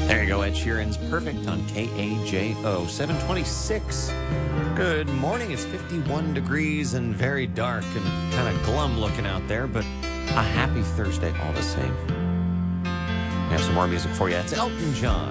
There you go, Ed Sheeran's Perfect on KAJO 726. Good morning. It's 51 degrees and very dark and kind of glum looking out there, but a happy Thursday all the same. We have some more music for you. It's Elton John.